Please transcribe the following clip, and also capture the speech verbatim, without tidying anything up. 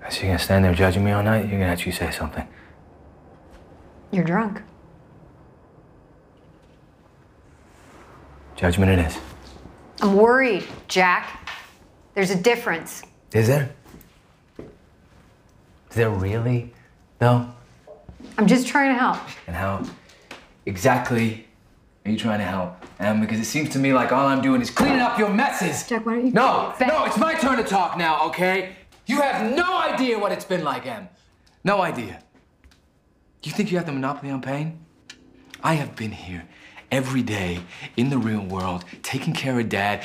So you're gonna stand there judging me all night? You're gonna actually say something. You're drunk. Judgment it is. I'm worried, Jack. There's a difference. Is there? Is there really, though? I'm just trying to help. And how exactly are you trying to help? Um, because it seems to me like all I'm doing is cleaning up your messes. Jack, why don't you... No, no, it's my turn to talk now, okay? You have no idea what it's been like, Em. No idea. You think you have the monopoly on pain? I have been here every day in the real world, taking care of Dad,